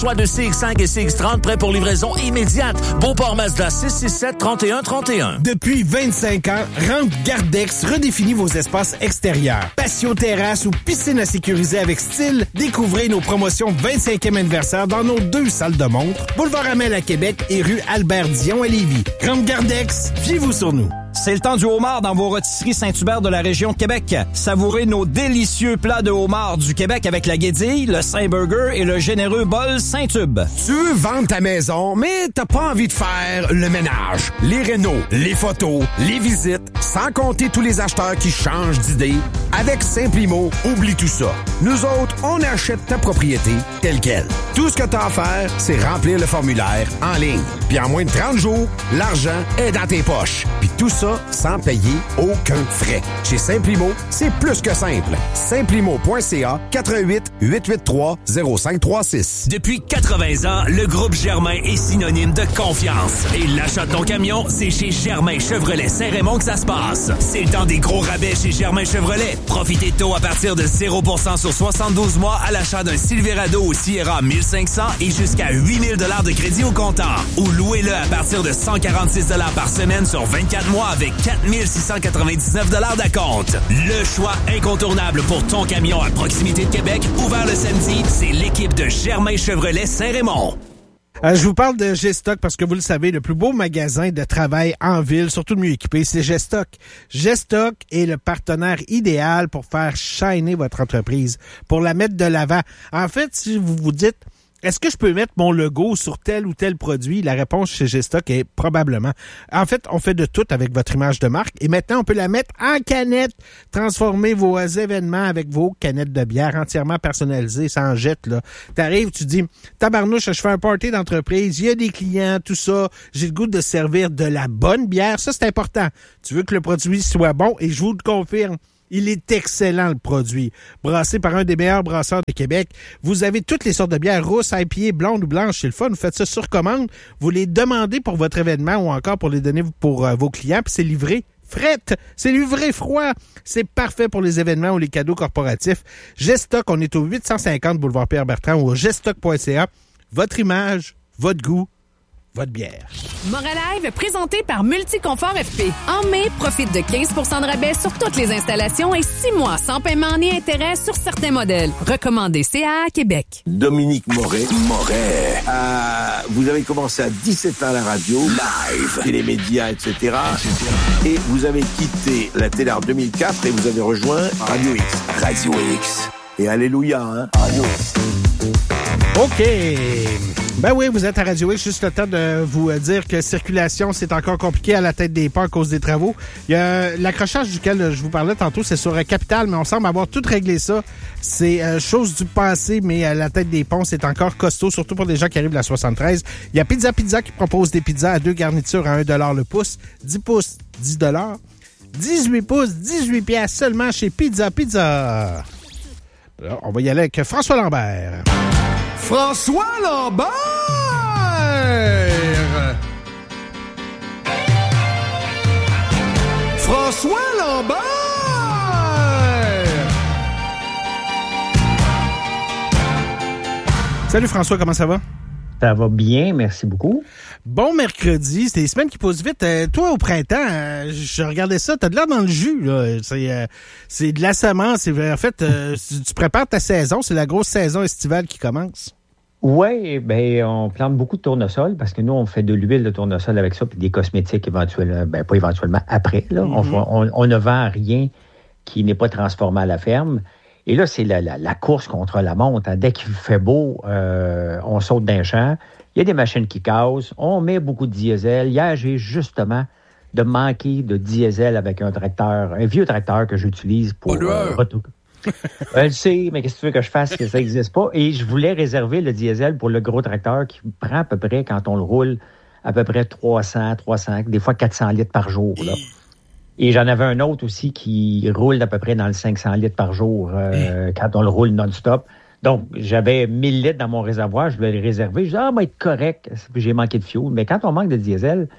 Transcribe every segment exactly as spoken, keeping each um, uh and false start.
Soit de C X cinq et C X trente prêts pour livraison immédiate. Beauport Mazda six six sept trente et un trente et un. Depuis vingt-cinq ans, Rampe Gardex redéfinit vos espaces extérieurs. Patio terrasse ou piscine à sécuriser avec style, découvrez nos promotions vingt-cinquième anniversaire dans nos deux salles de montre, Boulevard Amel à Québec et rue Albert-Dion à Lévis. Rampe Gardex, fiez-vous sur nous. C'est le temps du homard dans vos rôtisseries Saint-Hubert de la région de Québec. Savourez nos délicieux plats de homard du Québec avec la guédille, le Saint-Burger et le généreux bol Saint-Tube. Tu veux vendre ta maison, mais t'as pas envie de faire le ménage, les rénaux, les photos, les visites, sans compter tous les acheteurs qui changent d'idée. Avec Simplimo, oublie tout ça. Nous autres, on achète ta propriété telle quelle. Tout ce que t'as à faire, c'est remplir le formulaire en ligne. Puis en moins de trente jours, l'argent est dans tes poches. Puis tout ça sans payer aucun frais. Chez Simplimo, c'est plus que simple. Simplimo point C A quatre un huit, huit huit trois, zéro cinq trois six. Depuis quatre-vingts ans, le groupe Germain est synonyme de confiance. Et l'achat de ton camion, c'est chez Germain Chevrolet Saint-Raymond que ça se passe. C'est le temps des gros rabais chez Germain Chevrolet. Profitez de taux à partir de zéro pour cent sur soixante-douze mois à l'achat d'un Silverado ou Sierra mille cinq cents et jusqu'à huit mille dollars de crédit au comptant. Ou louez-le à partir de cent quarante-six dollars par semaine sur vingt-quatre mois avec quatre mille six cent quatre-vingt-dix-neuf dollars d'acompte. Le choix incontournable pour ton camion à proximité de Québec, ouvert le samedi, c'est l'équipe de Germain Chevrolet Saint-Raymond. Euh, je vous parle de G-Stock parce que vous le savez, le plus beau magasin de travail en ville, surtout le mieux équipé, c'est G-Stock. G-Stock est le partenaire idéal pour faire shiner votre entreprise, pour la mettre de l'avant. En fait, si vous vous dites, est-ce que je peux mettre mon logo sur tel ou tel produit? La réponse chez G-Stock est probablement. En fait, on fait de tout avec votre image de marque et maintenant, on peut la mettre en canette. Transformer vos événements avec vos canettes de bière entièrement personnalisées, sans jette, là. T'arrives, tu dis, tabarnouche, je fais un party d'entreprise, il y a des clients, tout ça. J'ai le goût de servir de la bonne bière. Ça, c'est important. Tu veux que le produit soit bon et je vous le confirme. Il est excellent, le produit. Brassé par un des meilleurs brasseurs de Québec. Vous avez toutes les sortes de bières, rousses, I P A, blondes ou blanches. C'est le fun. Vous faites ça sur commande. Vous les demandez pour votre événement ou encore pour les donner pour euh, vos clients. Puis c'est livré fret. C'est livré froid. C'est parfait pour les événements ou les cadeaux corporatifs. G-Stock, on est au huit cent cinquante boulevard Pierre-Bertrand ou au G-Stock point C A. Votre image, votre goût, votre bière. Moralive, présenté par Multiconfort F P. En mai, profite de quinze pour cent de rabais sur toutes les installations et six mois sans paiement ni intérêt sur certains modèles. Recommandé C A A Québec. Dominique Moret. Moret. Euh, vous avez commencé à dix-sept ans à la radio, live, et les médias, et cetera. Et vous avez quitté la télé en deux mille quatre et vous avez rejoint Radio X. Radio X. Et alléluia, hein? Radio X. OK. Ben oui, vous êtes à Radio X. Juste le temps de vous dire que circulation, c'est encore compliqué à la tête des ponts à cause des travaux. Il y a l'accrochage duquel je vous parlais tantôt, c'est sur Capitale, mais on semble avoir tout réglé ça. C'est euh, chose du passé, mais à la tête des ponts, c'est encore costaud, surtout pour les gens qui arrivent de la soixante-treize. Il y a Pizza Pizza qui propose des pizzas à deux garnitures à un dollar le pouce. dix pouces, dix dollars. dix-huit pouces, dix-huit piastres seulement chez Pizza Pizza. Alors, on va y aller avec François Lambert. François Lambert! François Lambert! Salut François, comment ça va? Ça va bien, merci beaucoup. Bon mercredi, c'est des semaines qui passent vite. Euh, toi, au printemps, euh, je regardais ça, t'as de l'air dans le jus, là. C'est, euh, c'est de la semence. En fait, euh, tu prépares ta saison, c'est la grosse saison estivale qui commence. Oui, ben on plante beaucoup de tournesol parce que nous, on fait de l'huile de tournesol avec ça, puis des cosmétiques éventuellement, ben pas éventuellement, après. Là, mm-hmm. on, on, on ne vend rien qui n'est pas transformé à la ferme. Et là, c'est la, la, la course contre la montre. Hein. Dès qu'il fait beau, euh, on saute d'un champ. Il y a des machines qui cassent. On met beaucoup de diesel. Hier, j'ai justement de manquer de diesel avec un tracteur, un vieux tracteur que j'utilise pour euh, retour. Je le sais, mais qu'est-ce que tu veux que je fasse que ça n'existe pas? Et je voulais réserver le diesel pour le gros tracteur qui prend à peu près, quand on le roule, à peu près trois cents, trois cents, des fois quatre cents litres par jour. Là. Et j'en avais un autre aussi qui roule à peu près dans le cinq cents litres par jour euh, quand on le roule non-stop. Donc, j'avais mille litres dans mon réservoir, je voulais le réserver. Je disais, ah, va être correct. Puis j'ai manqué de fioul. Mais quand on manque de diesel,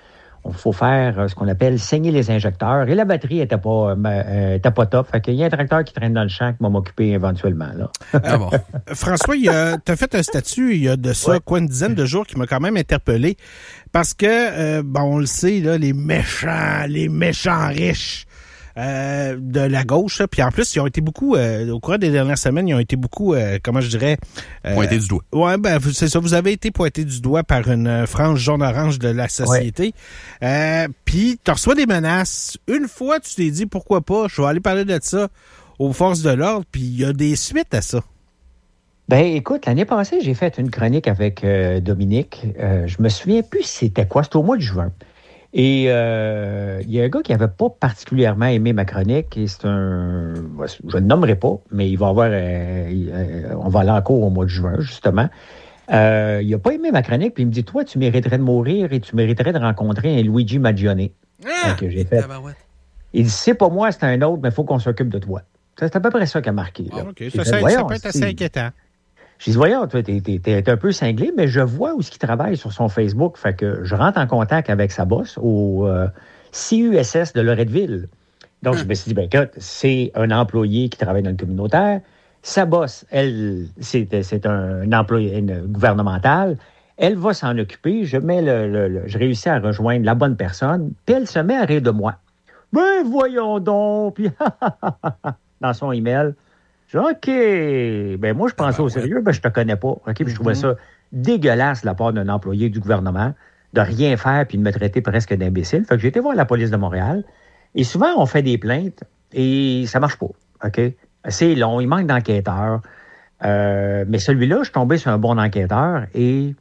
il faut faire euh, ce qu'on appelle saigner les injecteurs. Et la batterie n'était pas, euh, était pas top. Fait qu'il y a un tracteur qui traîne dans le champ qui va m'occuper éventuellement. Là. Ah bon. François, tu as fait un statut il y a de ça, ouais. quoi, une dizaine de jours qui m'a quand même interpellé. Parce que, euh, bon, on le sait, là, les méchants, les méchants riches euh, de la gauche. Puis en plus, ils ont été beaucoup, euh, au cours des dernières semaines, ils ont été beaucoup, euh, comment je dirais... Euh, pointés du doigt. Ouais, ben c'est ça. Vous avez été pointé du doigt par une frange jaune-orange de la société. Ouais. Euh, puis, tu reçois des menaces. Une fois, tu t'es dit, pourquoi pas, je vais aller parler de ça aux forces de l'ordre. Puis, il y a des suites à ça. Ben, écoute, l'année passée, j'ai fait une chronique avec euh, Dominique. Euh, je me souviens plus c'était quoi. C'était au mois de juin. Et euh, il y a un gars qui n'avait pas particulièrement aimé ma chronique. Et c'est un... Je ne le nommerai pas, mais il va avoir... Euh, euh, on va aller en cours au mois de juin, justement. Euh, il n'a pas aimé ma chronique, puis il me dit, toi, tu mériterais de mourir et tu mériterais de rencontrer un Luigi Maggioni. Ah, que j'ai fait. Il dit, c'est pas moi, c'est un autre, mais il faut qu'on s'occupe de toi. C'est à peu près ça qui a marqué. Là. Ah, OK. Ça, fait, ça peut être assez inquiétant. Je dis, voyons, toi, t'es, t'es, t'es un peu cinglé, mais je vois où est-ce qu'il travaille sur son Facebook. Fait que je rentre en contact avec sa boss au euh, C U S S de Loretteville. Donc, hum. je me suis dit, ben écoute, c'est un employé qui travaille dans le communautaire. Sa boss, elle, c'est, c'est un, un employé une, gouvernemental. Elle va s'en occuper. Je mets le, le, le, je réussis à rejoindre la bonne personne. Puis elle se met à rire de moi. Ben, voyons donc. Puis, dans son email. Je dis, OK, ben moi, je pensais ah, au sérieux, ouais. ben je te connais pas. OK, puis mm-hmm. je trouvais ça dégueulasse de la part d'un employé du gouvernement de rien faire puis de me traiter presque d'imbécile. Fait que j'ai été voir la police de Montréal. Et souvent, on fait des plaintes et ça marche pas. OK? C'est long, il manque d'enquêteurs. Euh, mais celui-là, je suis tombé sur un bon enquêteur et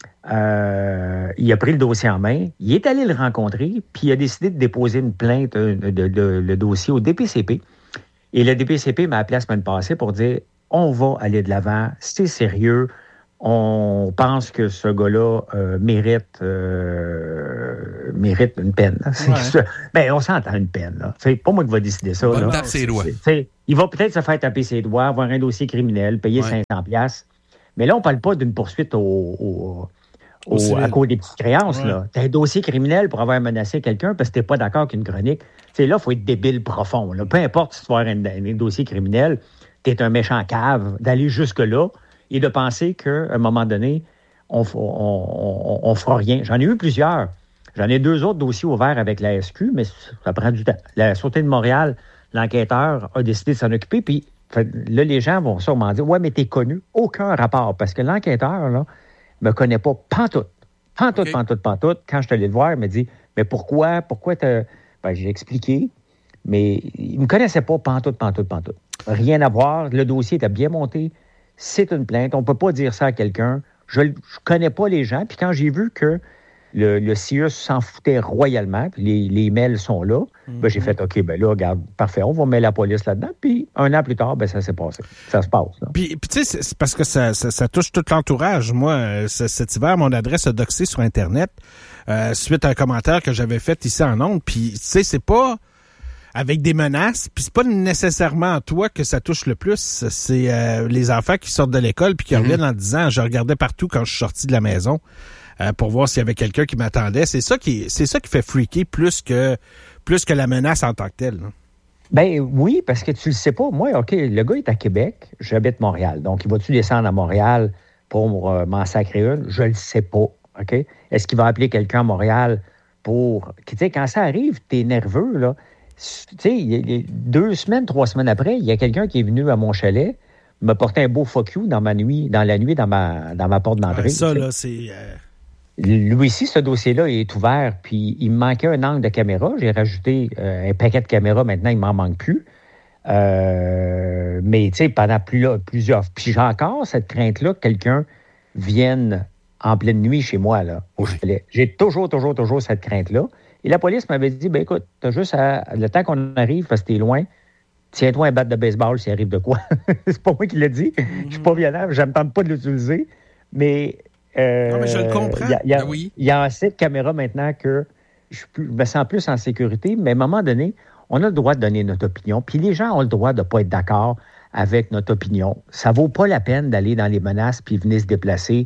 euh, il a pris le dossier en main. Il est allé le rencontrer puis il a décidé de déposer une plainte, de, de, de, de, le dossier au D P C P. Et le D P C P m'a appelé la semaine passée pour dire « On va aller de l'avant, c'est sérieux, on pense que ce gars-là euh, mérite, euh, mérite une peine. » ouais. Ben, on s'entend une peine. Là. C'est pas moi qui va décider ça. Là. Tape ses doigts. Il va peut-être se faire taper ses doigts, avoir un dossier criminel, payer ouais. cinq cents dollars. Mais là, on parle pas d'une poursuite au, au, au, au à cause des petites créances. Ouais. Tu as un dossier criminel pour avoir menacé quelqu'un parce que tu n'es pas d'accord qu'une chronique. T'sais, là, il faut être débile profond. Là. Peu importe si tu vas avoir un, un dossier criminel, tu es un méchant cave, d'aller jusque-là et de penser qu'à un moment donné, on ne on, on, on fera rien. J'en ai eu plusieurs. J'en ai deux autres dossiers ouverts avec la S Q, mais ça prend du temps. La Sûreté de Montréal, l'enquêteur a décidé de s'en occuper, puis là, les gens vont sûrement dire « Ouais, mais t'es connu. » Aucun rapport, parce que l'enquêteur, là, me connaît pas pantoute. Pantoute, okay. pantoute, pantoute. Quand je suis allé le voir, il m'a dit « Mais pourquoi? Pourquoi t'as... » Ben, j'ai expliqué, mais il ne me connaissait pas pantoute, pantoute, pantoute. Rien à voir. Le dossier était bien monté. C'est une plainte. On ne peut pas dire ça à quelqu'un. Je ne connais pas les gens. Puis quand j'ai vu que le, le C I U S s'en foutait royalement, puis les, les mails sont là, mm-hmm. ben, j'ai fait, OK, ben là, regarde, parfait, on va mettre la police là-dedans. Puis un an plus tard, ben, ça s'est passé. Ça se passe. Là. Puis, puis tu sais, c'est parce que ça, ça, ça touche tout l'entourage. Moi, cet hiver, mon adresse a doxé sur Internet. Euh, suite à un commentaire que j'avais fait ici en ondes. Puis, tu sais, c'est pas avec des menaces, puis c'est pas nécessairement toi que ça touche le plus. C'est euh, les enfants qui sortent de l'école puis qui mm-hmm. reviennent en disant, je regardais partout quand je suis sorti de la maison euh, pour voir s'il y avait quelqu'un qui m'attendait. C'est ça qui, c'est ça qui fait freaker plus que plus que la menace en tant que telle. Là. Ben oui, parce que tu le sais pas. Moi, OK, le gars est à Québec, j'habite Montréal. Donc, il va-tu descendre à Montréal pour euh, m'en sacrer une? Je le sais pas. OK? Est-ce qu'il va appeler quelqu'un à Montréal pour... Tu sais, quand ça arrive, t'es nerveux, là. Tu sais, deux semaines, trois semaines après, il y a quelqu'un qui est venu à mon chalet, me porter un beau fuck you dans ma nuit, dans la nuit, dans ma, dans ma porte d'entrée. Ouais, ça, là, c'est... Euh... Lui aussi, ce dossier-là est ouvert, puis il me manquait un angle de caméra. J'ai rajouté euh, un paquet de caméras. Maintenant, il m'en manque plus. Euh, mais, tu sais, pendant plus, là, plusieurs... Puis j'ai encore cette crainte-là que quelqu'un vienne en pleine nuit chez moi, là, au chalet. J'ai toujours, toujours, toujours cette crainte-là. Et la police m'avait dit, ben écoute, t'as juste à... Le temps qu'on arrive, parce que t'es loin, tiens-toi un bat de baseball s'il arrive de quoi. C'est pas moi qui l'ai dit. Mm-hmm. Je suis pas violent, je ne me tente pas de l'utiliser. Mais... Euh, non, mais je le comprends. Il y, y, ben oui. y a assez de caméras maintenant que je, plus, je me sens plus en sécurité, mais à un moment donné, on a le droit de donner notre opinion. Puis les gens ont le droit de ne pas être d'accord avec notre opinion. Ça vaut pas la peine d'aller dans les menaces puis venir se déplacer.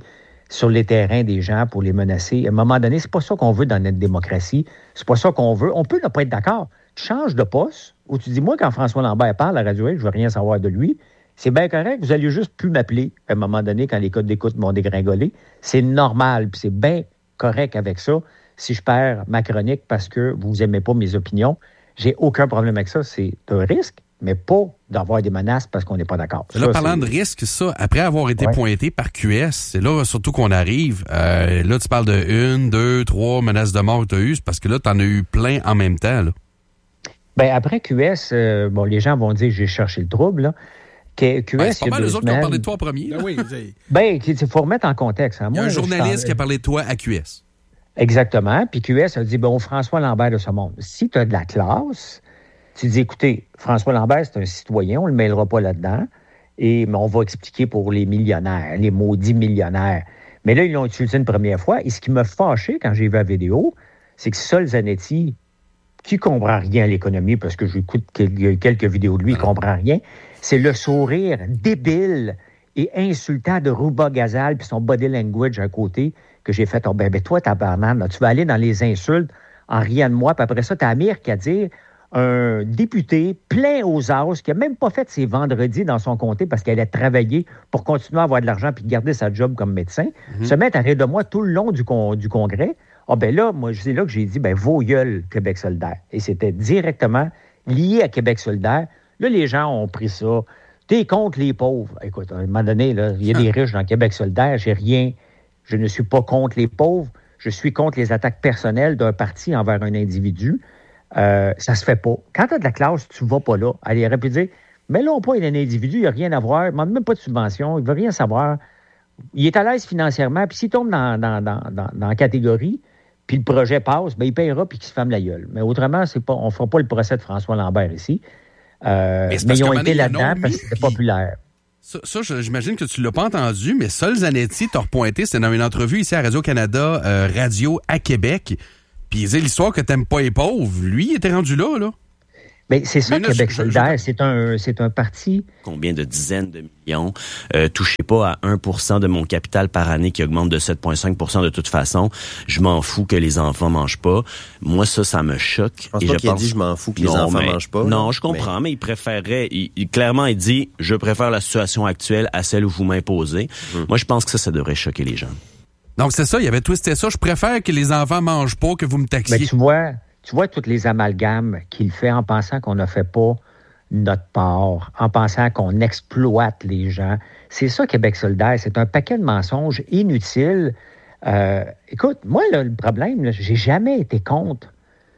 sur les terrains des gens pour les menacer. À un moment donné, c'est pas ça qu'on veut dans notre démocratie. C'est pas ça qu'on veut. On peut ne pas être d'accord. Tu changes de poste, ou tu dis, moi, quand François Lambert parle à Radio X, je veux rien savoir de lui. C'est bien correct. Vous alliez juste plus m'appeler à un moment donné quand les codes d'écoute m'ont dégringolé. C'est normal, puis c'est bien correct avec ça. Si je perds ma chronique parce que vous n'aimez pas mes opinions, j'ai aucun problème avec ça. C'est un risque, mais pas d'avoir des menaces parce qu'on n'est pas d'accord. Là, ça, parlant c'est... de risque, ça, après avoir été ouais. pointé par Q S, c'est là surtout qu'on arrive. Euh, là, tu parles de une, deux, trois menaces de mort que tu as eues, c'est parce que là, tu en as eu plein en même temps. Là. Bien, après Q S, euh, bon, les gens vont dire que j'ai cherché le trouble, là. Q S, ben, c'est pas mal eux autres qui ont parlé de toi en premier. Ben oui. Ben, il faut remettre en contexte. Hein. Il y a Moi, un journaliste je... qui a parlé de toi à Q S. Exactement. Puis Q S a dit, bon, François Lambert de ce monde. Si tu as de la classe, tu dis, écoutez, François Lambert, c'est un citoyen, on ne le mêlera pas là-dedans, et mais on va expliquer pour les millionnaires, les maudits millionnaires. Mais là, ils l'ont utilisé une première fois, et ce qui m'a fâché quand j'ai vu la vidéo, c'est que Sol Zanetti, qui ne comprend rien à l'économie, parce que j'écoute quelques vidéos de lui, il ne comprend rien, c'est le sourire débile et insultant de Rouba Gazal puis son body language à côté que j'ai fait. Oh, ben, ben toi, tabarnak, tu vas aller dans les insultes en riant de moi. Puis après ça, t'as Amir qui a dit un député plein aux as qui n'a même pas fait ses vendredis dans son comté parce qu'elle a travaillé pour continuer à avoir de l'argent puis garder sa job comme médecin, mm-hmm. se mettre à rire de moi tout le long du, con, du congrès. Ah, ben là, moi, c'est là que j'ai dit, ben, vos gueules, Québec solidaire. Et c'était directement lié à Québec solidaire. Là, les gens ont pris ça. T'es contre les pauvres. Écoute, à un moment donné, là, il y a des riches dans Québec solidaire. J'ai rien. Je ne suis pas contre les pauvres. Je suis contre les attaques personnelles d'un parti envers un individu. Euh, ça se fait pas. Quand tu as de la classe, tu vas pas là. Elle aurait pu dire, mais là, on pas, il est un individu, il n'a rien à voir, il ne demande même pas de subvention, il ne veut rien savoir. Il est à l'aise financièrement, puis s'il tombe dans, dans, dans, dans, dans la catégorie, puis le projet passe, bien, il paiera puis qu'il se ferme la gueule. Mais autrement, c'est pas, on ne fera pas le procès de François Lambert ici. Euh, mais, mais ils ont été là-dedans parce que c'était populaire. Ça, ça, j'imagine que tu ne l'as pas entendu, mais Sol Zanetti t'a repointé, c'était dans une entrevue ici à Radio-Canada, euh, Radio à Québec, puis il disait l'histoire que t'aimes pas les pauvres. Lui, il était rendu là, là. Bien, c'est ça, là, Québec je, solidaire. Je, je... C'est un, c'est un parti. Combien de dizaines de millions? Euh, touchez pas à un pour cent de mon capital par année qui augmente de sept virgule cinq pour cent de toute façon. Je m'en fous que les enfants mangent pas. Moi, ça, ça me choque. Je pense et pas je qu'il pense... a dit je m'en fous que non, les enfants mais, mangent pas. Non, je comprends, mais, mais il préférerait, il, il, clairement, il dit, je préfère la situation actuelle à celle où vous m'imposez. Hum. Moi, je pense que ça, ça devrait choquer les gens. Donc, c'est ça, il y avait twisté ça. Je préfère que les enfants mangent pas que vous me taxiez. Mais tu vois... Tu vois toutes les amalgames qu'il fait en pensant qu'on ne fait pas notre part, en pensant qu'on exploite les gens. C'est ça, Québec solidaire. C'est un paquet de mensonges inutiles. Euh, écoute, moi, là, le problème, là, j'ai jamais été contre.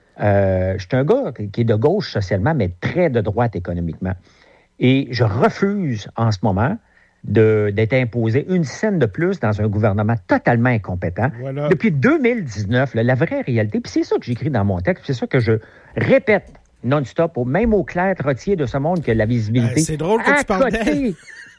Euh, je suis un gars qui est de gauche socialement, mais très de droite économiquement. Et je refuse en ce moment de, d'être imposé une scène de plus dans un gouvernement totalement incompétent. Voilà. Depuis deux mille dix-neuf, là, la vraie réalité, puis c'est ça que j'écris dans mon texte, c'est ça que je répète non-stop, même au Claire Trottier de ce monde qui a la visibilité. Ben, c'est drôle que à tu parles côté,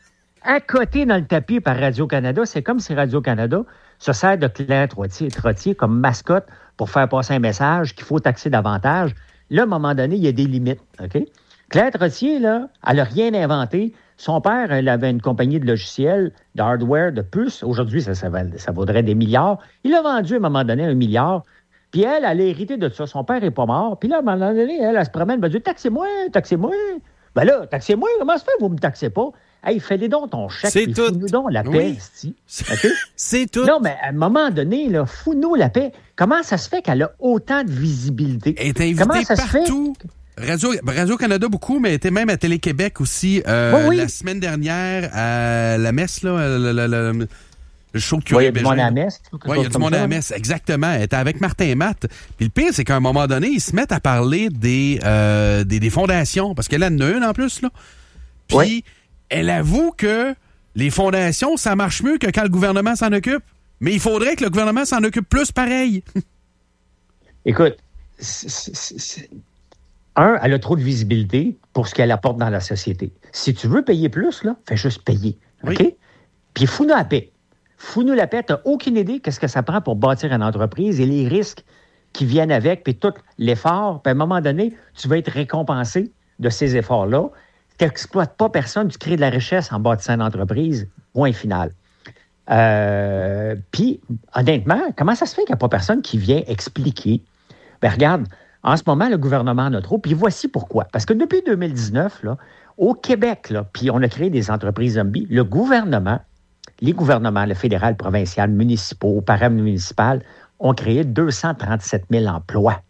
à côté dans le tapis par Radio-Canada, c'est comme si Radio-Canada se sert de Claire Trottier, Trottier comme mascotte pour faire passer un message qu'il faut taxer davantage. Là, à un moment donné, il y a des limites, OK? Claire Trottier, là, elle n'a rien inventé. Son père, elle avait une compagnie de logiciels, de hardware, de puces. Aujourd'hui, ça, ça, ça vaudrait des milliards. Il a vendu à un moment donné un milliard. Puis elle, elle a hérité de ça. Son père n'est pas mort. Puis là, à un moment donné, elle, elle se promène, elle va dire « Taxez-moi, taxez-moi. » Ben là, taxez-moi, comment ça fait vous ne me taxez pas? Hey, fais-les donc ton chèque. C'est tout. Fous-nous donc la paix, oui. Okay? C'est tout. Non, mais à un moment donné, là, fous-nous la paix. Comment ça se fait qu'elle a autant de visibilité? Elle est invitée comment ça partout. Se fait? Radio, Radio-Canada beaucoup, mais elle était même à Télé-Québec aussi euh, oui, oui. la semaine dernière à la messe, là, le, le, le, le show de Curé Bégin. Oui, il y a du monde à la messe. Oui, il y a du monde à la messe, exactement. Elle était avec Martin et Matt. Puis le pire, c'est qu'à un moment donné, ils se mettent à parler des, euh, des, des fondations, parce qu'elle en a une en plus, là. Puis oui. Elle avoue que les fondations, ça marche mieux que quand le gouvernement s'en occupe. Mais il faudrait que le gouvernement s'en occupe plus pareil. Écoute, c'est... c'est, c'est... Un, elle a trop de visibilité pour ce qu'elle apporte dans la société. Si tu veux payer plus, là, fais juste payer. OK? Oui. Puis fous-nous la paix. Fous-nous la paix. Tu n'as aucune idée de ce que ça prend pour bâtir une entreprise et les risques qui viennent avec, puis tout l'effort. Puis à un moment donné, tu vas être récompensé de ces efforts-là. Tu n'exploites pas personne, tu crées de la richesse en bâtissant une entreprise. Point final. Euh, Puis, honnêtement, comment ça se fait qu'il n'y a pas personne qui vient expliquer? Ben regarde, en ce moment, le gouvernement en a trop, puis voici pourquoi. Parce que depuis deux mille dix-neuf, là, au Québec, là, puis on a créé des entreprises zombies, le gouvernement, les gouvernements, le fédéral, provincial, municipaux, paramunicipal, ont créé deux cent trente-sept mille emplois.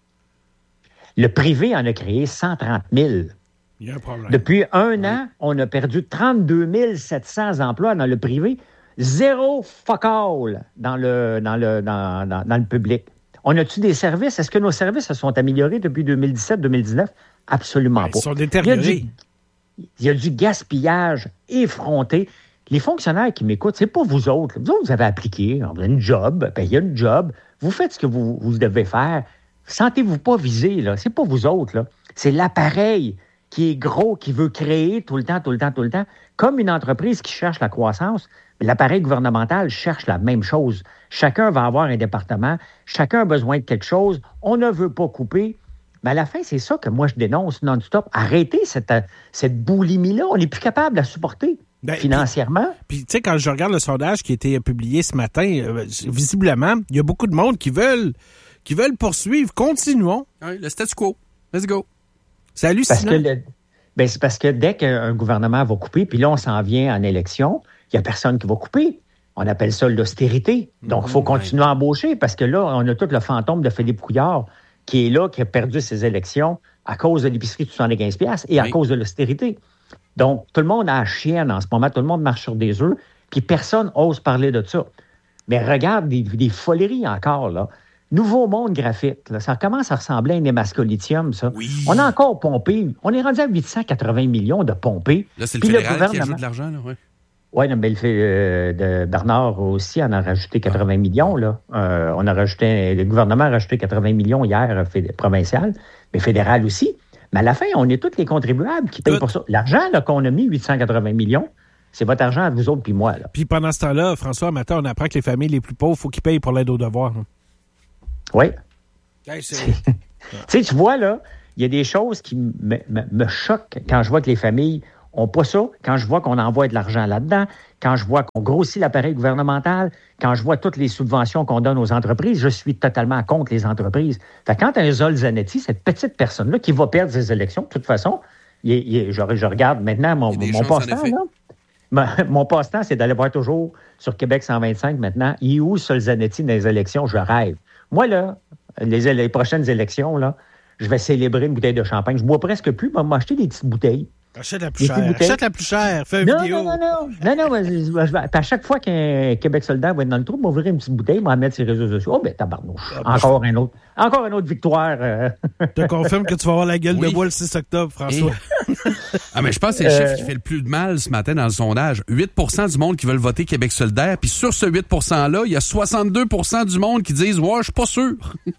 Le privé en a créé cent trente mille. Il y a un problème. Depuis un oui. an, on a perdu trente-deux mille sept cents emplois dans le privé. Zéro fuck all dans le, dans le, dans, dans, dans le public. On a-tu des services? Est-ce que nos services se sont améliorés depuis deux mille dix-sept deux mille dix-neuf? Absolument ben, pas. Ils sont détériorés. Il y a du, il y a du gaspillage effronté. Les fonctionnaires qui m'écoutent, c'est pas vous autres. Vous autres, vous avez appliqué, vous avez une job, ben, il y a une job. Vous faites ce que vous, vous devez faire. Sentez-vous pas visé, là. C'est pas vous autres, là. C'est l'appareil qui est gros, qui veut créer tout le temps, tout le temps, tout le temps. Comme une entreprise qui cherche la croissance, l'appareil gouvernemental cherche la même chose. Chacun va avoir un département, chacun a besoin de quelque chose, on ne veut pas couper. Mais à la fin, c'est ça que moi, je dénonce non-stop. Arrêtez cette, cette boulimie-là. On n'est plus capable de la supporter ben, financièrement. Puis, tu sais, quand je regarde le sondage qui a été publié ce matin, euh, visiblement, il y a beaucoup de monde qui veulent, qui veulent poursuivre. Continuons. Oui, le statu quo. Let's go. C'est hallucinant. Parce que le, ben, c'est parce que dès qu'un gouvernement va couper, puis là, on s'en vient en élection, il n'y a personne qui va couper. On appelle ça l'austérité. Donc, il mmh, faut continuer ouais. à embaucher parce que là, on a tout le fantôme de Philippe Couillard qui est là, qui a perdu ses élections à cause de l'épicerie de soixante-quinze piastres et à oui. cause de l'austérité. Donc, tout le monde a la chienne en ce moment. Tout le monde marche sur des œufs, puis personne n'ose parler de ça. Mais regarde des, des foleries encore, là. Nouveau monde graphite, là. Ça commence à ressembler à un hémascolithium, ça. Oui. On a encore pompé. On est rendu à huit cent quatre-vingts millions de pompés. Là, c'est le fédéral le gouvernement... qui ajoute de l'argent, là, oui. Oui, mais le fait euh, de Bernard aussi en a rajouté quatre-vingts millions. Là. Euh, on a rajouté, le gouvernement a rajouté quatre-vingts millions hier, féd- provincial, mais fédéral aussi. Mais à la fin, on est tous les contribuables qui payent Tout. pour ça. L'argent là, qu'on a mis, huit cent quatre-vingts millions, c'est votre argent à vous autres puis moi. Là. Puis pendant ce temps-là, François, maintenant, on apprend que les familles les plus pauvres, il faut qu'ils payent pour l'aide aux devoirs. Hein. Oui. Hey, c'est... tu sais, tu vois, là, il y a des choses qui me, me, me choquent quand je vois que les familles on pas ça, quand je vois qu'on envoie de l'argent là-dedans, quand je vois qu'on grossit l'appareil gouvernemental, quand je vois toutes les subventions qu'on donne aux entreprises, je suis totalement contre les entreprises. Fait que quand un Zol Zanetti, cette petite personne-là qui va perdre ses élections, de toute façon, il, il, je, je regarde maintenant mon, mon passe-temps, là. Mon, mon passe-temps, c'est d'aller voir toujours sur Québec cent vingt-cinq maintenant. Il est où Sol Zanetti dans les élections? Je rêve. Moi, là, les, les prochaines élections, là, je vais célébrer une bouteille de champagne. Je bois presque plus, mais m'acheter des petites bouteilles. Achète la plus chère. Achète la plus chère. Fais une non, vidéo. Non, non, non. non, non je, je, je, à chaque fois qu'un Québec solidaire va être dans le trou, je vais ouvrir une petite bouteille, je vais en mettre sur les réseaux sociaux. Oh, ben, tabarnouche. Ah, encore un autre. Encore une autre victoire. Euh... Je te confirme que tu vas avoir la gueule oui. de bois le six octobre, François. Et... ah, mais je pense que c'est le euh... chiffre qui fait le plus de mal ce matin dans le sondage. huit pour cent du monde qui veulent voter Québec solidaire, puis sur ce huit pour cent-là, il y a soixante-deux pour cent du monde qui disent « Ouais, je suis pas sûr. »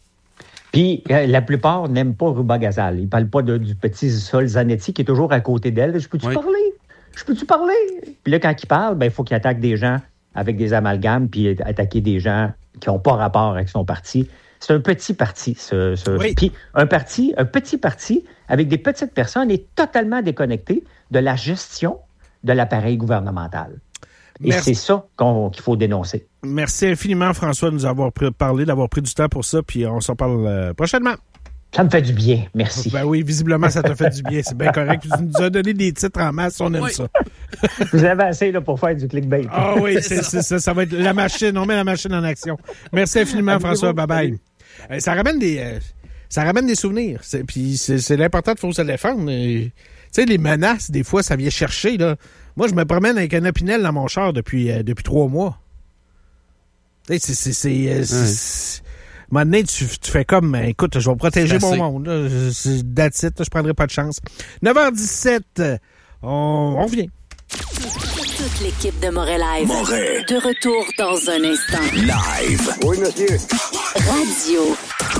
Puis, euh, la plupart n'aiment pas Ruba Gazal. Ils ne parlent pas de, du petit Sol Zanetti qui est toujours à côté d'elle. Je peux-tu oui. parler? Je peux-tu parler? Puis là, quand il parle, ben, il faut qu'il attaque des gens avec des amalgames puis attaquer des gens qui n'ont pas rapport avec son parti. C'est un petit parti, ce, ce... Oui. Puis un parti, un petit parti avec des petites personnes est totalement déconnecté de la gestion de l'appareil gouvernemental. Et Merci. C'est ça qu'on, qu'il faut dénoncer. Merci infiniment, François, de nous avoir pris, parlé, d'avoir pris du temps pour ça, puis on s'en parle euh, prochainement. Ça me fait du bien, merci. Ben oui, visiblement, ça t'a fait du bien, c'est bien correct. Tu nous as donné des titres en masse, on aime oui. ça. Vous avez assez là, pour faire du clickbait. Ah oui, c'est, c'est, ça, ça va être la machine, on met la machine en action. Merci infiniment, François, bye-bye. Euh, ça ramène des... Euh, ça ramène des souvenirs, c'est, puis c'est, c'est l'important de faut se défendre. Tu sais, les menaces, des fois, ça vient chercher, là. Moi, je me promène avec un opinel dans mon char depuis, euh, depuis trois mois. Tu sais, c'est... c'est, c'est, euh, c'est, c'est à un moment donné, tu, tu fais comme, écoute, je vais protéger mon monde. Là. C'est that's it, je prendrai pas de chance. neuf heures dix-sept, on, on revient. Toute l'équipe de Moret Live. Moret. De retour dans un instant. Live. Oui, monsieur. Radio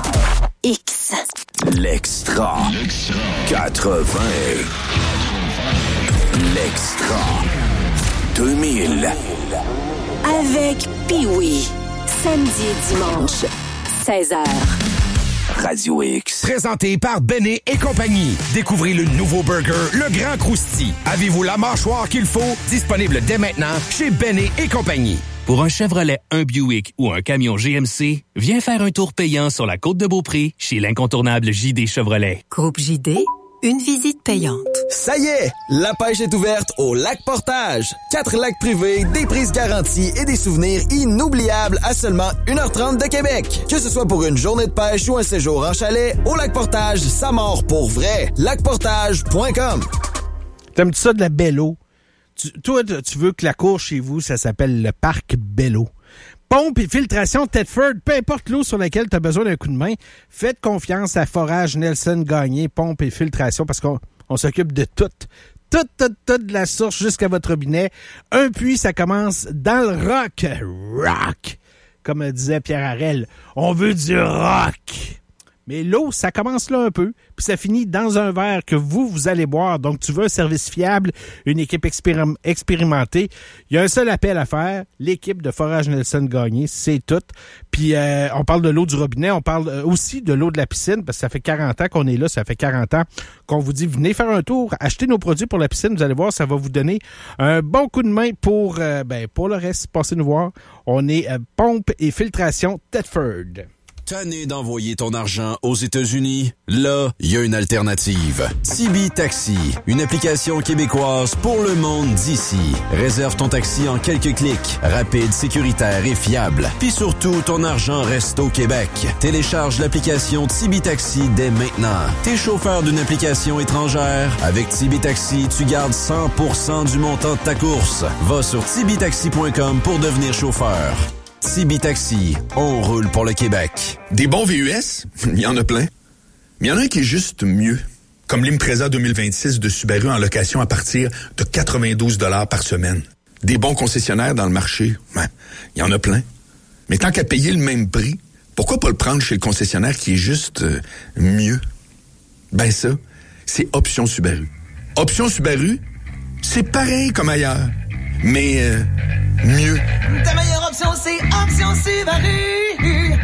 X. L'extra. L'extra. quatre-vingts. L'extra. deux mille. Avec Pee-Wee. Samedi et dimanche. seize heures. Radio X. Présenté par Bennet et compagnie. Découvrez le nouveau burger, le Grand Crousti. Avez-vous la mâchoire qu'il faut? Disponible dès maintenant chez Bennet et compagnie. Pour un Chevrolet, un Buick ou un camion G M C, viens faire un tour payant sur la côte de Beaupré chez l'incontournable J D Chevrolet. Groupe J D, une visite payante. Ça y est, la pêche est ouverte au Lac Portage. Quatre lacs privés, des prises garanties et des souvenirs inoubliables à seulement une heure trente de Québec. Que ce soit pour une journée de pêche ou un séjour en chalet, au Lac Portage, ça mord pour vrai. lac portage point com. T'aimes-tu ça de la Bello? Tu, toi, tu veux que la cour chez vous, ça s'appelle le parc Bello. Pompe et filtration Thetford, peu importe l'eau sur laquelle tu as besoin d'un coup de main, faites confiance à Forage Nelson Gagné, pompe et filtration, parce qu'on on s'occupe de tout. Tout, tout, tout, de la source jusqu'à votre robinet. Un puits, ça commence dans le rock. Rock! Comme disait Pierre Harel, on veut du rock! Mais l'eau, ça commence là un peu, puis ça finit dans un verre que vous, vous allez boire. Donc, tu veux un service fiable, une équipe expérim- expérimentée. Il y a un seul appel à faire, l'équipe de Forage Nelson Gagné, c'est tout. Puis, euh, on parle de l'eau du robinet, on parle aussi de l'eau de la piscine, parce que ça fait quarante ans qu'on est là, ça fait quarante ans qu'on vous dit, venez faire un tour, achetez nos produits pour la piscine, vous allez voir, ça va vous donner un bon coup de main pour, euh, ben, pour le reste. Passez nous voir. On est euh, pompe et filtration Thetford. Tanné d'envoyer ton argent aux États-Unis? Là, il y a une alternative. Tibi Taxi, une application québécoise pour le monde d'ici. Réserve ton taxi en quelques clics. Rapide, sécuritaire et fiable. Puis surtout, ton argent reste au Québec. Télécharge l'application Tibi Taxi dès maintenant. T'es chauffeur d'une application étrangère? Avec Tibi Taxi, tu gardes cent pour cent du montant de ta course. Va sur tibi taxi point com pour devenir chauffeur. Tibi Taxi, on roule pour le Québec. Des bons V U S, il y en a plein. Mais il y en a un qui est juste mieux. Comme l'Impreza deux mille vingt-six de Subaru en location à partir de quatre-vingt-douze dollars par semaine. Des bons concessionnaires dans le marché, ben, il y en a plein. Mais tant qu'à payer le même prix, pourquoi pas le prendre chez le concessionnaire qui est juste euh, mieux? Ben ça, c'est Option Subaru. Option Subaru, c'est pareil comme ailleurs, mais euh, mieux. Ta meilleure option, c'est Option Subaru.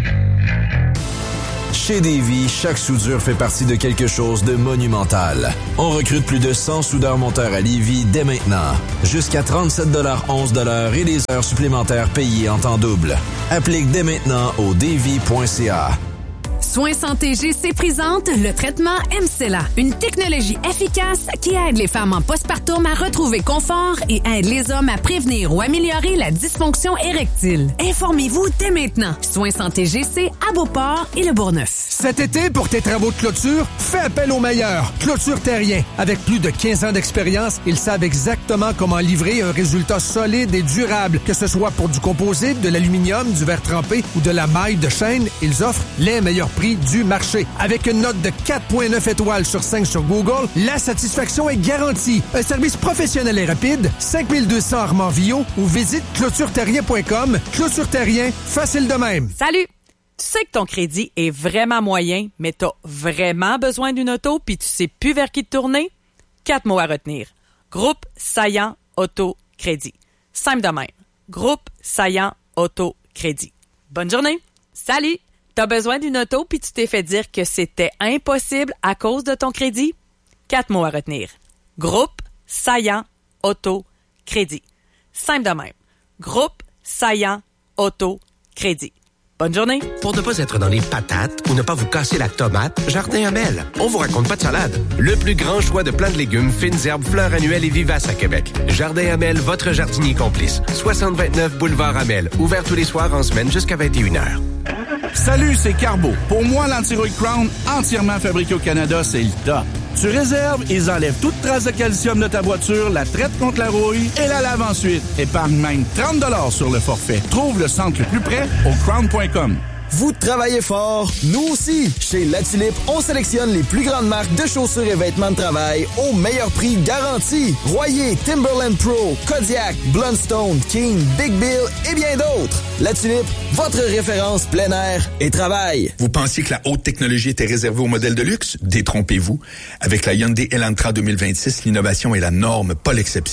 Chez Davy, chaque soudure fait partie de quelque chose de monumental. On recrute plus de cent soudeurs-monteurs à Lévis dès maintenant. Jusqu'à trente-sept dollars onze de l'heure et des heures supplémentaires payées en temps double. Applique dès maintenant au davy point c a. Soins Santé G C présente le traitement M C E L A, une technologie efficace qui aide les femmes en postpartum à retrouver confort et aide les hommes à prévenir ou améliorer la dysfonction érectile. Informez-vous dès maintenant. Soins Santé G C à Beauport et Le Bourgneuf. Cet été, pour tes travaux de clôture, fais appel aux meilleurs. Clôture Terrien. Avec plus de quinze ans d'expérience, ils savent exactement comment livrer un résultat solide et durable. Que ce soit pour du composite, de l'aluminium, du verre trempé ou de la maille de chaîne, ils offrent les meilleurs prix du marché. Avec une note de quatre virgule neuf étoiles sur cinq sur Google, la satisfaction est garantie. Un service professionnel et rapide, cinq mille deux cents Armand-Villot ou visite clôture terrien point com. Clôture Terrien, facile de même. Salut! Tu sais que ton crédit est vraiment moyen, mais t'as vraiment besoin d'une auto puis tu sais plus vers qui te tourner? Quatre mots à retenir. Groupe Saillant Auto Crédit. Simple de même. Groupe Saillant Auto Crédit. Bonne journée! Salut! T'as besoin d'une auto puis tu t'es fait dire que c'était impossible à cause de ton crédit? Quatre mots à retenir. Groupe Saillant Auto Crédit. Simple de même. Groupe Saillant Auto Crédit. Bonne journée. Pour ne pas être dans les patates ou ne pas vous casser la tomate, Jardin Amel. On vous raconte pas de salade. Le plus grand choix de plants de légumes, fines herbes, fleurs annuelles et vivaces à Québec. Jardin Amel, votre jardinier complice. soixante vingt-neuf boulevard Amel. Ouvert tous les soirs en semaine jusqu'à vingt et une heures. Salut, c'est Carbo. Pour moi, l'antirouille Crown, entièrement fabriqué au Canada, c'est le top. Tu réserves, ils enlèvent toute trace de calcium de ta voiture, la traitent contre la rouille et la lavent ensuite. Épargne même trente dollars sur le forfait. Trouve le centre le plus près au crown point com. Vous travaillez fort, nous aussi. Chez La Tulipe, on sélectionne les plus grandes marques de chaussures et vêtements de travail au meilleur prix garanti. Royer, Timberland Pro, Kodiak, Blundstone, King, Big Bill et bien d'autres. La Tulipe, votre référence plein air et travail. Vous pensiez que la haute technologie était réservée aux modèles de luxe? Détrompez-vous. Avec la Hyundai Elantra deux mille vingt-six, l'innovation est la norme, pas l'exception.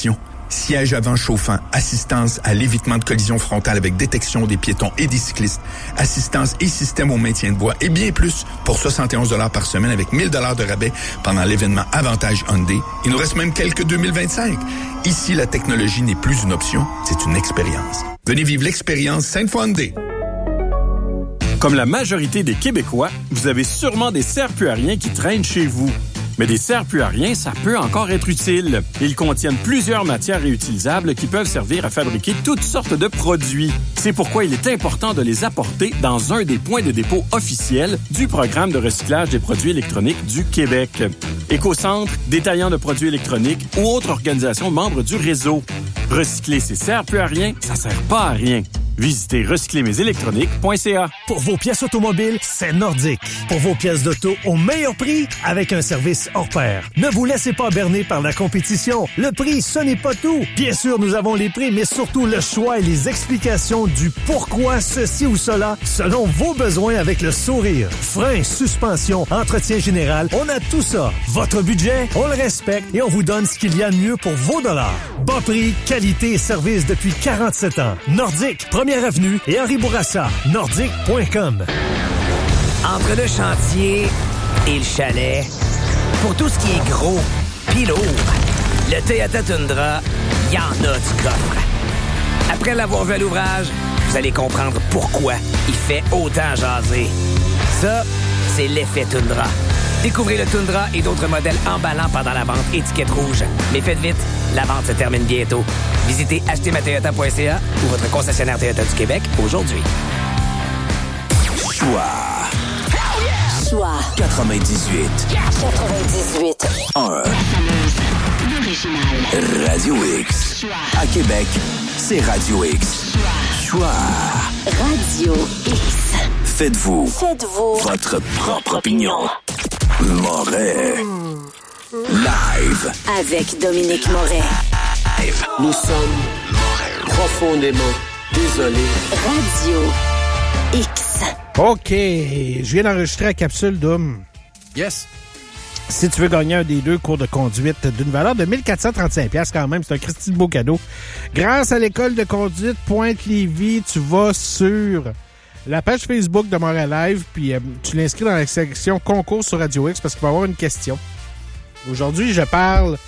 Siège avant chauffant, assistance à l'évitement de collision frontale avec détection des piétons et des cyclistes, assistance et système au maintien de voie et bien plus pour soixante et onze dollars par semaine avec mille dollars de rabais pendant l'événement Avantage Hyundai. Il nous reste même quelques deux mille vingt-cinq. Ici, la technologie n'est plus une option, c'est une expérience. Venez vivre l'expérience Sainte-Foy Hyundai. Comme la majorité des Québécois, vous avez sûrement des serre-plus-à-rien qui traînent chez vous. Mais des serre-plus-à-rien, ça peut encore être utile. Ils contiennent plusieurs matières réutilisables qui peuvent servir à fabriquer toutes sortes de produits. C'est pourquoi il est important de les apporter dans un des points de dépôt officiels du programme de recyclage des produits électroniques du Québec. Écocentre, détaillant de produits électroniques ou autres organisations membres du réseau. Recycler ces serre-plus-à-rien, ça sert pas à rien. Visitez recycler mes électroniques point c a. Pour vos pièces automobiles, c'est Nordic. Pour vos pièces d'auto au meilleur prix, avec un service hors pair. Ne vous laissez pas berner par la compétition. Le prix, ce n'est pas tout. Bien sûr, nous avons les prix, mais surtout le choix et les explications du pourquoi ceci ou cela, selon vos besoins avec le sourire. Frein, suspension, entretien général, on a tout ça. Votre budget, on le respecte et on vous donne ce qu'il y a de mieux pour vos dollars. Bas prix, qualité et service depuis quarante-sept ans. Nordic, Première Avenue et Henri Bourassa. Nordic point com. Entre le chantier et le chalet, pour tout ce qui est gros pis lourd, le Toyota Tundra, y en a du coffre. Après l'avoir vu à l'ouvrage, vous allez comprendre pourquoi il fait autant jaser. Ça, c'est l'effet Tundra. Découvrez le Tundra et d'autres modèles emballants pendant la vente étiquette rouge. Mais faites vite, la vente se termine bientôt. Visitez acheter ma toyota point c a ou votre concessionnaire Toyota du Québec aujourd'hui. Choix. Choix. quatre-vingt-dix-huit. quatre-vingt-dix-huit. un. Radio X. À Québec, c'est Radio X. Choix. Radio X. Faites-vous. Faites-vous. Votre propre opinion. Moret. Live. Avec Dominique Moret. Nous sommes profondément désolés. Radio X. OK. Je viens d'enregistrer la capsule d'Homme. Yes. Si tu veux gagner un des deux cours de conduite d'une valeur de mille quatre cent trente-cinq dollars quand même, c'est un Christy de beau cadeau. Grâce à l'école de conduite Pointe-Lévis, tu vas sur la page Facebook de Montréal Live, puis euh, tu l'inscris dans la section concours sur Radio X parce qu'il va y avoir une question. Aujourd'hui, je parle...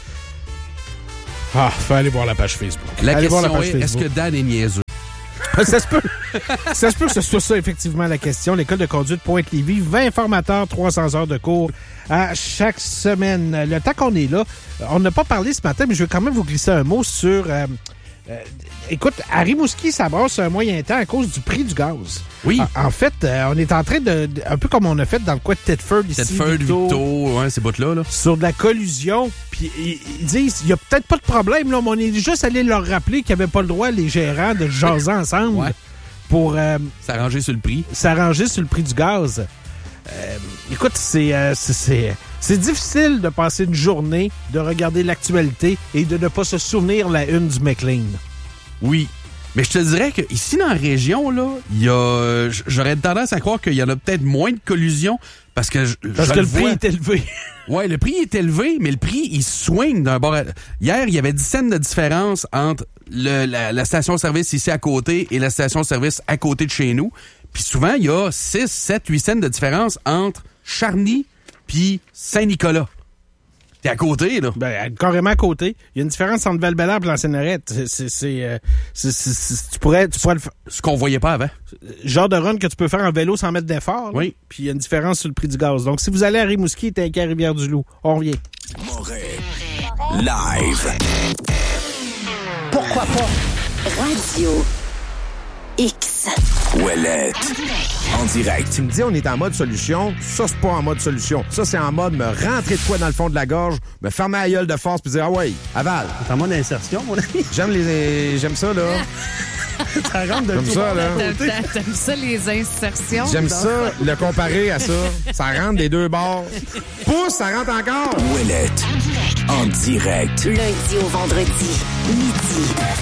Ah, faut aller voir la page Facebook. La Allez question voir la page est, Facebook. est-ce que Dan est niaiseux? Ça se peut. Ça se peut que ce soit ça, effectivement, la question. L'école de conduite Pointe-Lévis, vingt formateurs, trois cents heures de cours à chaque semaine. Le temps qu'on est là, on n'a pas parlé ce matin, mais je vais quand même vous glisser un mot sur... Euh, euh, écoute, à Rimouski, ça brasse un moyen temps à cause du prix du gaz. Oui. En, en fait, euh, on est en train de, de... Un peu comme on a fait dans le coin de Thetford ici. Thetford, Victo, Victo ouais, ces bouts-là. Là. Sur de la collusion. Puis ils, ils disent, il n'y a peut-être pas de problème, là, mais on est juste allé leur rappeler qu'ils n'avaient pas le droit, les gérants, de jaser ensemble ouais. pour... Euh, s'arranger sur le prix. S'arranger sur le prix du gaz. Euh, écoute, c'est, euh, c'est, c'est, c'est difficile de passer une journée, de regarder l'actualité et de ne pas se souvenir la une du McLean. Oui. Mais je te dirais qu'ici, dans la région, là, il y a, j'aurais tendance à croire qu'il y en a peut-être moins de collusions parce que je, parce je que le le prix vois. est élevé. Ouais, le prix est élevé, mais le prix, il swing d'un bord à... Hier, il y avait dix cents de différence entre le, la, la station-service ici à côté et la station-service à côté de chez nous. Puis souvent, il y a six, sept, huit cents de différence entre Charny puis Saint-Nicolas. T'es à côté, là. Ben, carrément à côté. Il y a une différence entre Val-Bélair et l'ancienne-Lorette. C'est, c'est, c'est, euh, c'est, c'est, c'est, tu pourrais, tu pourrais le faire. Ce qu'on voyait pas avant. Genre de run que tu peux faire en vélo sans mettre d'effort. Oui. Puis il y a une différence sur le prix du gaz. Donc, si vous allez à Rimouski, t'es à Rivière-du-Loup. On revient. Moret. Live. Pourquoi pas? Radio X. Ouellette. En direct. Tu me dis, on est en mode solution. Ça, c'est pas en mode solution. Ça, c'est en mode me rentrer de quoi dans le fond de la gorge, me fermer la gueule de force puis dire, ah ouais, avale. C'est en mode insertion, mon ami. J'aime les, j'aime ça, là. Ça rentre de J'aime tout ça, là. T'aimes, t'aimes ça, les insertions? J'aime ça, le comparer à ça. Ça rentre des deux bords. Pousse, ça rentre encore. Ouellette. En direct. Lundi au vendredi, midi.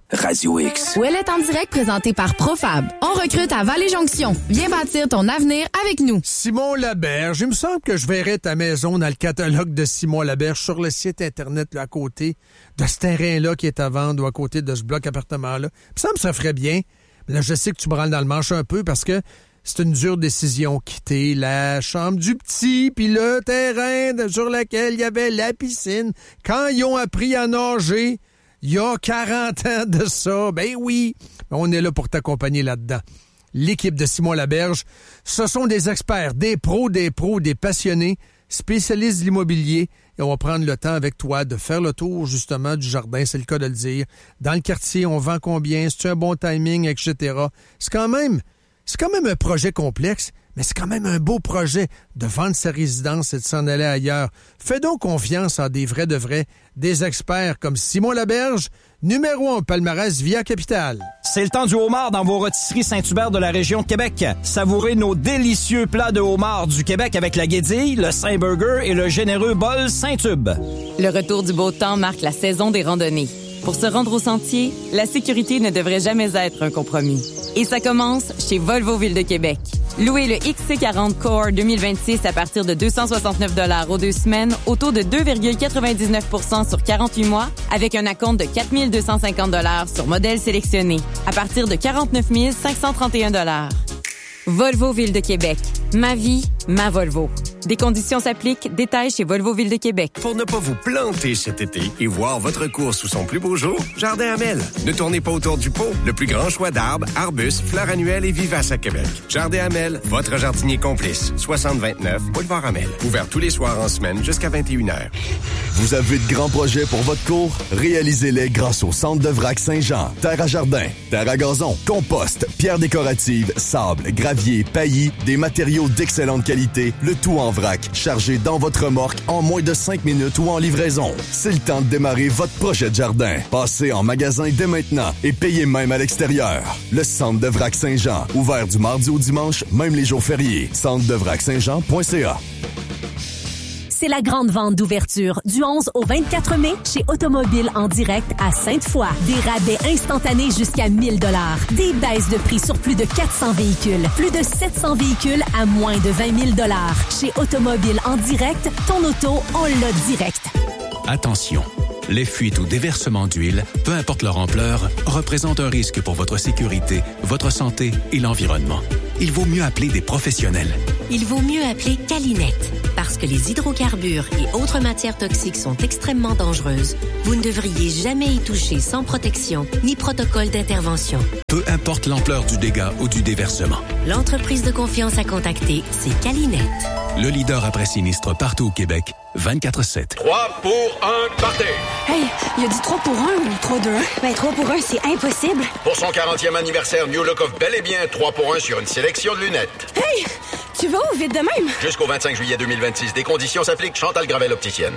Radio X. Ouellet en direct présenté par Profab. On recrute à Vallée-Jonction. Viens bâtir ton avenir avec nous. Simon Laberge. Il me semble que je verrais ta maison dans le catalogue de Simon Laberge sur le site Internet là, à côté de ce terrain-là qui est à vendre ou à côté de ce bloc appartement-là. Il me semble que ça ferait bien. Mais là, je sais que tu branles dans le manche un peu parce que c'est une dure décision, quitter la chambre du petit puis le terrain de, sur lequel il y avait la piscine quand ils ont appris à nager. Il y a quarante ans de ça. Ben oui, on est là pour t'accompagner là-dedans. L'équipe de Simon Laberge, ce sont des experts, des pros, des pros, des passionnés, spécialistes de l'immobilier. Et on va prendre le temps avec toi de faire le tour, justement, du jardin, c'est le cas de le dire. Dans le quartier, on vend combien? C'est-tu un bon timing, et cetera. C'est quand même, c'est quand même un projet complexe, mais c'est quand même un beau projet de vendre sa résidence et de s'en aller ailleurs. Fais donc confiance à des vrais de vrais, des experts comme Simon Laberge, numéro un au palmarès Via Capitale. C'est le temps du homard dans vos rôtisseries Saint-Hubert de la région de Québec. Savourez nos délicieux plats de homard du Québec avec la guédille, le Saint-Burger et le généreux bol Saint-Tube. Le retour du beau temps marque la saison des randonnées. Pour se rendre au sentier, la sécurité ne devrait jamais être un compromis. Et ça commence chez Volvo Ville de Québec. Louez le X C quarante Core deux mille vingt-six à partir de deux cent soixante-neuf dollars aux deux semaines, au taux de deux virgule quatre-vingt-dix-neuf pour cent sur quarante-huit mois, avec un acompte de quatre mille deux cent cinquante dollars sur modèle sélectionné, à partir de quarante-neuf mille cinq cent trente et un dollars. Volvo Ville de Québec. Ma vie, ma Volvo. Des conditions s'appliquent. Détails chez Volvo Ville de Québec. Pour ne pas vous planter cet été et voir votre course sous son plus beau jour, Jardin Amel. Ne tournez pas autour du pot. Le plus grand choix d'arbres, arbustes, fleurs annuelles et vivaces à Québec. Jardin Amel, votre jardinier complice. soixante vingt-neuf Boulevard Amel. Ouvert tous les soirs en semaine jusqu'à vingt et une heures. Vous avez de grands projets pour votre cour? Réalisez-les grâce au Centre de Vrac Saint-Jean. Terre à jardin, terre à gazon, compost, pierres décoratives, sable, gravier, paillis, des matériaux d'excellente qualité, le tout en vrac, chargé dans votre remorque en moins de cinq minutes ou en livraison. C'est le temps de démarrer votre projet de jardin. Passez en magasin dès maintenant et payez même à l'extérieur. Le Centre de Vrac Saint-Jean, ouvert du mardi au dimanche, même les jours fériés. centre de vrac saint jean point c a. C'est la grande vente d'ouverture du onze au vingt-quatre mai chez Automobile en direct à Sainte-Foy. Des rabais instantanés jusqu'à mille dollars. Des baisses de prix sur plus de quatre cents véhicules. Plus de sept cents véhicules à moins de vingt mille dollars. Chez Automobile en direct, ton auto, on l'a direct. Attention, les fuites ou déversements d'huile, peu importe leur ampleur, représentent un risque pour votre sécurité, votre santé et l'environnement. Il vaut mieux appeler des professionnels. Il vaut mieux appeler Calinette. Parce que les hydrocarbures et autres matières toxiques sont extrêmement dangereuses, vous ne devriez jamais y toucher sans protection ni protocole d'intervention. Peu importe l'ampleur du dégât ou du déversement. L'entreprise de confiance à contacter, c'est Calinette. Le leader après sinistre partout au Québec, vingt-quatre sept. trois pour un, partez! Hey, il a dit trois pour un ou trois deux un? Ben, trois pour un, c'est impossible. Pour son quarantième anniversaire, New Look offre bel et bien trois pour un sur une sélection de lunettes. Hey! Tu vas où, vite de même? Jusqu'au vingt-cinq juillet deux mille vingt-six, des conditions s'appliquent. Chantal Gravel, opticienne.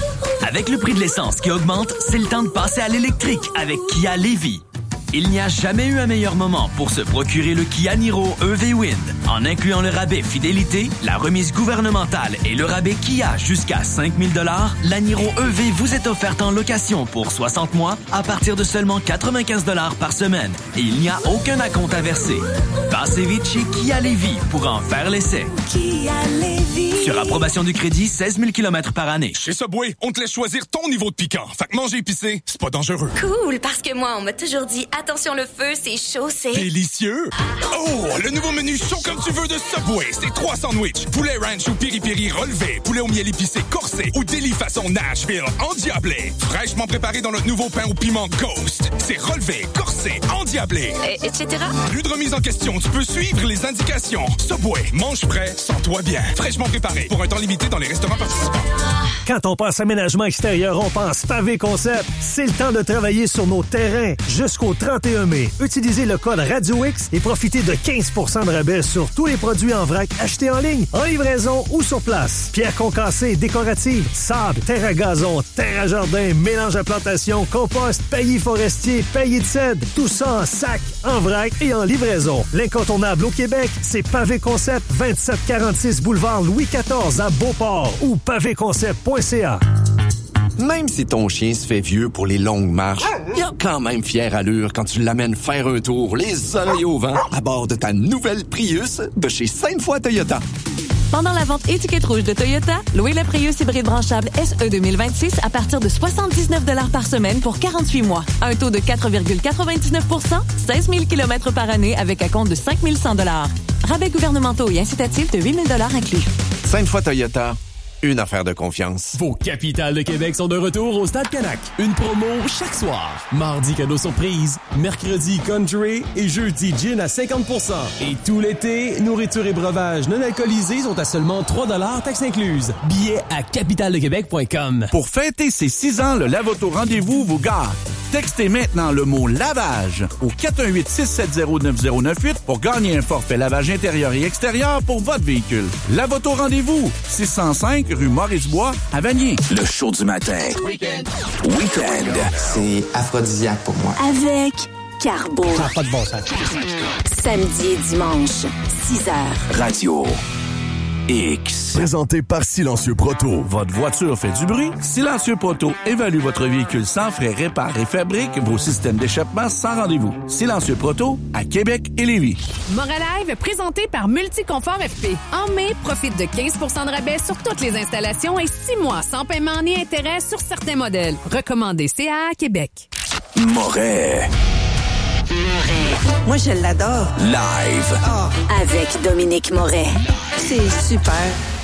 Avec le prix de l'essence qui augmente, c'est le temps de passer à l'électrique avec Kia Lévis. Il n'y a jamais eu un meilleur moment pour se procurer le Kia Niro E V Wind. En incluant le rabais fidélité, la remise gouvernementale et le rabais Kia jusqu'à cinq mille dollars, la Niro E V vous est offerte en location pour soixante mois à partir de seulement quatre-vingt-quinze dollars par semaine. Et il n'y a aucun acompte à verser. Passez vite chez Kia Lévis pour en faire l'essai. Kia Lévis. Sur approbation du crédit, seize mille kilomètres par année. Chez Subway, on te laisse choisir ton niveau de piquant. Fait que manger épicé, c'est pas dangereux. Cool, parce que moi, on m'a toujours dit attention le feu, c'est chaud, c'est... Délicieux! Oh, le nouveau menu chaud comme tu veux de Subway. C'est trois sandwichs. Poulet ranch ou piri-piri relevé. Poulet au miel épicé corsé. Ou délit façon Nashville endiablé. Fraîchement préparé dans notre nouveau pain au piment Ghost. C'est relevé, corsé, endiablé. Et, etc. Plus de remise en question. Tu peux suivre les indications. Subway, mange frais, sens-toi bien. Fraîchement préparé. Pour un temps limité dans les restaurants participants. Quand on pense aménagement extérieur, on pense Pavé Concept. C'est le temps de travailler sur nos terrains jusqu'au trente et un mai. Utilisez le code Radio X et profitez de quinze pour cent de rabais sur tous les produits en vrac achetés en ligne, en livraison ou sur place. Pierres concassées, décoratives, sable, terre à gazon, terre à jardin, mélange à plantation, compost, paillis forestier, paillis de cèdre. Tout ça en sac, en vrac et en livraison. L'incontournable au Québec, c'est Pavé Concept, vingt-sept quarante-six boulevard Louis quatorze à Beauport ou pavé concept point c a. Même si ton chien se fait vieux pour les longues marches, il a quand même fière allure quand tu l'amènes faire un tour, les oreilles au vent, à bord de ta nouvelle Prius de chez Sainte-Foy Toyota. Pendant la vente étiquette rouge de Toyota, louez le Prius hybride branchable S E deux mille vingt-six à partir de soixante-dix-neuf dollars par semaine pour quarante-huit mois. Un taux de quatre virgule quatre-vingt-dix-neuf pour cent, seize mille kilomètres par année avec un compte de cinq mille cent dollars. Rabais gouvernementaux et incitatifs de huit mille dollars inclus. Sainte-Foy Toyota, une affaire de confiance. Vos capitales de Québec sont de retour au Stade Canac. Une promo chaque soir. Mardi, cadeau surprise. Mercredi, country. Et jeudi, gin à cinquante pour cent. Et tout l'été, nourriture et breuvages non alcoolisés sont à seulement trois dollars taxes incluses. Billets à capitale de québec point com. Pour fêter ses six ans, le Lavoto Rendez-vous vous gâte. Textez maintenant le mot lavage au quatre un huit, six sept zéro, neuf zéro neuf huit pour gagner un forfait lavage intérieur et extérieur pour votre véhicule. Lavoto Rendez-vous, six cent cinq rue Maurice-Bois à Vanier. Le show du matin. Week-end. Week-end. C'est aphrodisiaque pour moi. Avec Carbo. Ça n'a pas de bon sens. Samedi et dimanche, six heures. Radio X. Présenté par Silencieux Proto. Votre voiture fait du bruit? Silencieux Proto évalue votre véhicule sans frais, répare et fabrique vos systèmes d'échappement sans rendez-vous. Silencieux Proto à Québec et Lévis. Moralive, présenté par Multiconfort F P. En mai, profite de quinze pour cent de rabais sur toutes les installations et six mois sans paiement ni intérêt sur certains modèles. Recommandé C A A Québec. Moret. Moi, je l'adore. Live. Oh. Avec Dominique Moret. C'est super.